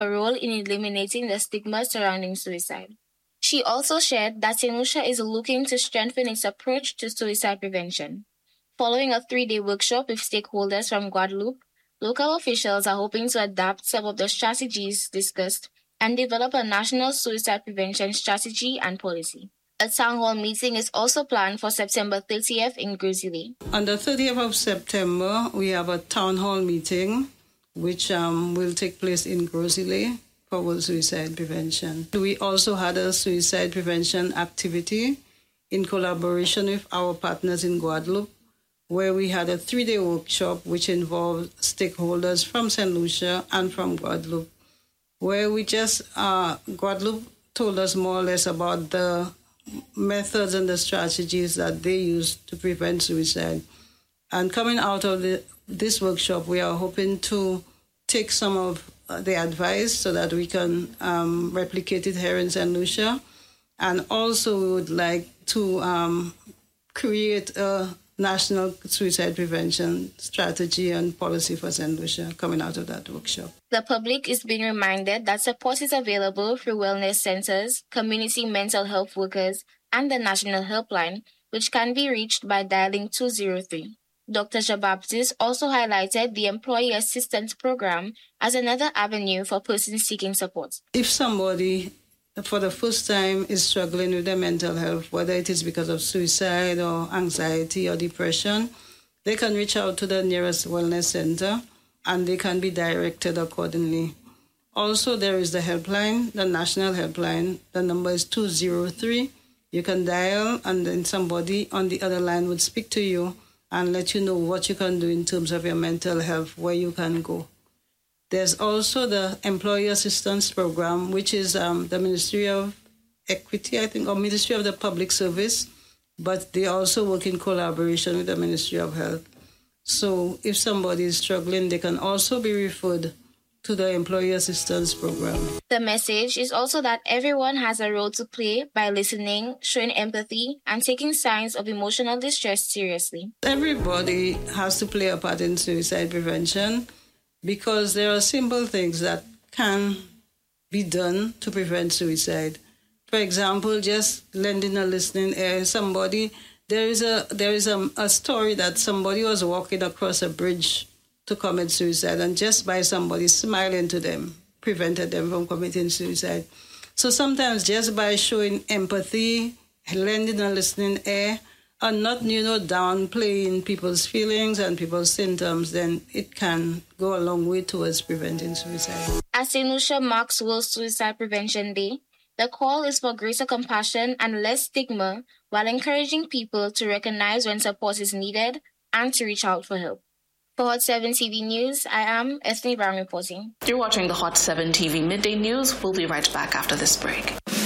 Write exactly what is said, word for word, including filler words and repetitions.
a role in eliminating the stigma surrounding suicide. She also shared that Saint Lucia is looking to strengthen its approach to suicide prevention. Following a three-day workshop with stakeholders from Guadeloupe, local officials are hoping to adapt some of the strategies discussed and develop a national suicide prevention strategy and policy. A town hall meeting is also planned for September thirtieth in Gros-Islet. On the thirtieth of September, we have a town hall meeting, which um, will take place in Gros-Islet for World Suicide Prevention. We also had a suicide prevention activity in collaboration with our partners in Guadeloupe, where we had a three-day workshop which involved stakeholders from Saint Lucia and from Guadeloupe, where we just, uh, Guadeloupe told us more or less about the methods and the strategies that they use to prevent suicide. And coming out of the, this workshop, we are hoping to take some of the advice so that we can um, replicate it here in Saint Lucia. And also we would like to um, create a national suicide prevention strategy and policy for Saint Lucia coming out of that workshop. The public is being reminded that support is available through wellness centers, community mental health workers, and the national helpline, which can be reached by dialing two zero three. Doctor Jean-Baptiste also highlighted the Employee Assistance Program as another avenue for persons seeking support. If somebody for the first time is struggling with their mental health, whether it is because of suicide or anxiety or depression, they can reach out to the nearest wellness center and they can be directed accordingly. Also, there is the helpline, the national helpline. The number is two zero three. You can dial and then somebody on the other line would speak to you and let you know what you can do in terms of your mental health, where you can go. There's also the Employee Assistance Program, which is um, the Ministry of Equity, I think, or Ministry of the Public Service, but they also work in collaboration with the Ministry of Health. So if somebody is struggling, they can also be referred to the Employee Assistance Program. The message is also that everyone has a role to play by listening, showing empathy, and taking signs of emotional distress seriously. Everybody has to play a part in suicide prevention because there are simple things that can be done to prevent suicide. For example, just lending a listening ear. Somebody, there is a there is a, a story that somebody was walking across a bridge to commit suicide, and just by somebody smiling to them prevented them from committing suicide. So sometimes just by showing empathy, lending a listening ear, and not, you know, downplaying people's feelings and people's symptoms, then it can go a long way towards preventing suicide. As Saint Lucia marks World Suicide Prevention Day, the call is for greater compassion and less stigma, while encouraging people to recognize when support is needed and to reach out for help. For Hot seven T V News, I am Ethne Brown reporting. You're watching the Hot seven T V Midday News. We'll be right back after this break.